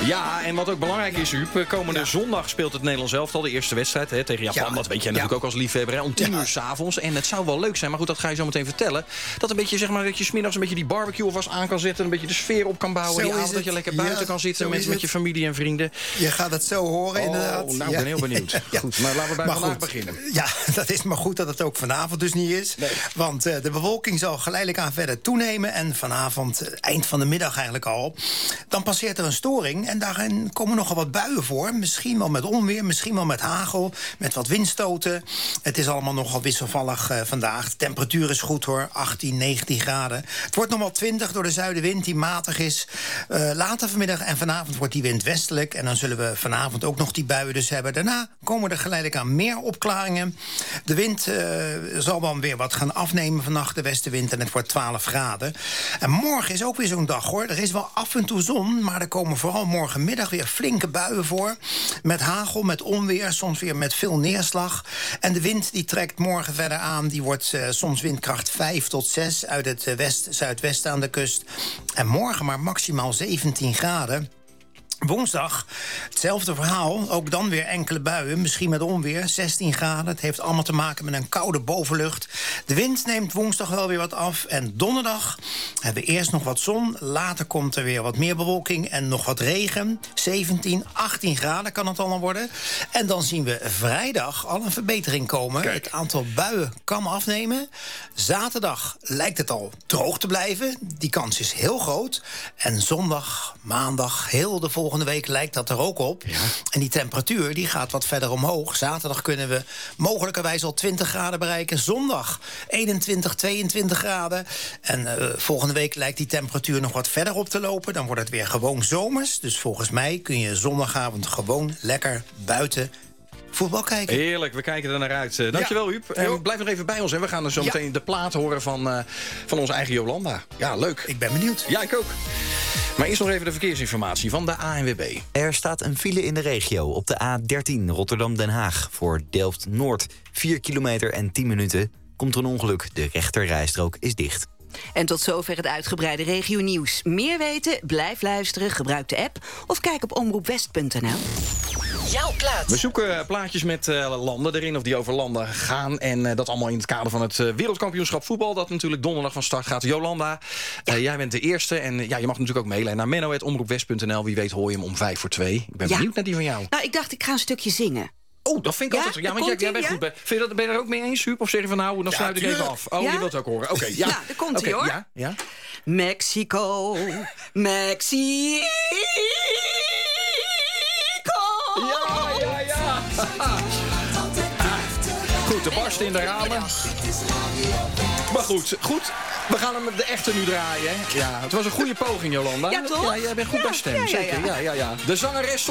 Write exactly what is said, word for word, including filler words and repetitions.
Ja, en wat ook belangrijk is, Huub, komende ja. zondag speelt het Nederlands elftal de eerste wedstrijd hè, tegen Japan. Ja. Dat weet jij natuurlijk ja. ook als liefhebber, hè, om tien ja. uur 's avonds. En het zou wel leuk zijn, maar goed, dat ga je zo meteen vertellen. Dat een beetje, zeg maar, dat je 's middags een beetje die barbecue alvast aan kan zetten, een beetje de sfeer op kan bouwen, zo die avond dat je lekker buiten ja, kan zitten met, met je familie en vrienden. Je gaat het zo horen, oh, inderdaad. Nou, ik ja. ben heel benieuwd. Ja. Goed, maar laten we bij maar vandaag goed. beginnen. Ja, dat is maar goed dat het ook vanavond dus niet is. Nee. Want uh, de bewolking zal geleidelijk aan verder toenemen. En vanavond, uh, eind van de middag eigenlijk al, dan passeert er een storing. En daarin komen nogal wat buien voor. Misschien wel met onweer, misschien wel met hagel, met wat windstoten. Het is allemaal nogal wisselvallig uh, vandaag. De temperatuur is goed hoor, achttien, negentien graden. Het wordt nog wel twintig door de zuidenwind die matig is. Uh, later vanmiddag en vanavond wordt die wind westelijk. En dan zullen we vanavond ook nog die buien dus hebben. Daarna komen er geleidelijk aan meer opklaringen. De wind uh, zal dan weer wat gaan afnemen vannacht, de westenwind. En het wordt twaalf graden. En morgen is ook weer zo'n dag hoor. Er is wel af en toe zon, maar er komen vooral morgenmiddag weer flinke buien voor. Met hagel, met onweer, soms weer met veel neerslag. En de wind die trekt morgen verder aan. Die wordt uh, soms windkracht vijf tot zes uit het uh, west-zuidwesten aan de kust. En morgen maar maximaal zeventien graden. Woensdag, hetzelfde verhaal. Ook dan weer enkele buien, misschien met onweer. zestien graden. Het heeft allemaal te maken met een koude bovenlucht. De wind neemt woensdag wel weer wat af. En donderdag hebben we eerst nog wat zon. Later komt er weer wat meer bewolking en nog wat regen. zeventien, achttien graden kan het allemaal worden. En dan zien we vrijdag al een verbetering komen. Kijk. Het aantal buien kan afnemen. Zaterdag lijkt het al droog te blijven. Die kans is heel groot. En zondag, maandag, heel de volgende Volgende week lijkt dat er ook op. Ja. En die temperatuur die gaat wat verder omhoog. Zaterdag kunnen we mogelijkerwijs al twintig graden bereiken. Zondag eenentwintig, tweeëntwintig graden. En uh, volgende week lijkt die temperatuur nog wat verder op te lopen. Dan wordt het weer gewoon zomers. Dus volgens mij kun je zondagavond gewoon lekker buiten voetbal kijken. Heerlijk, we kijken er naar uit. Uh, dankjewel, ja. Huub. En blijf nog even bij ons. En we gaan er zo ja. meteen de plaat horen van, uh, van onze eigen Jolanda. Ja, leuk. Ik ben benieuwd. Ja, ik ook. Maar eerst nog even de verkeersinformatie van de A N W B. Er staat een file in de regio op de A dertien Rotterdam-Den Haag. Voor Delft-Noord. vier kilometer en tien minuten. Komt er een ongeluk. De rechterrijstrook is dicht. En tot zover het uitgebreide regionieuws. Meer weten? Blijf luisteren, gebruik de app of kijk op omroep west punt n l. Jouw plaat. We zoeken plaatjes met uh, landen erin of die over landen gaan. En uh, dat allemaal in het kader van het uh, wereldkampioenschap voetbal. Dat natuurlijk donderdag van start gaat. Jolanda, ja. uh, jij bent de eerste. En uh, ja, je mag natuurlijk ook mailen naar menno apenstaartje omroep west punt n l. Wie weet hoor je hem om vijf voor twee. Ik ben ja. benieuwd naar die van jou. Nou, ik dacht ik ga een stukje zingen. Oh, dat vind ik ja? altijd... Ja, want jij, jij bent ja? goed bij. Vind je dat, ben je er ook mee eens, Huub? Of zeg je van nou, dan ja, sluit ik even af. Oh, ja? Je wilt het ook horen. Oké, okay, ja. Ja, daar komt hij, okay, hoor. Ja, ja. Mexico, Mexico. Ja, ja, ja. Goed, de barsten in de ramen. Maar goed, goed. We gaan hem de echte nu draaien. Hè? Ja, het was een goede poging, Jolanda. Ja, toch? Ja, jij bent goed ja, bij stem, ja, ja, zeker. ja. Ja, ja, ja. De zangeres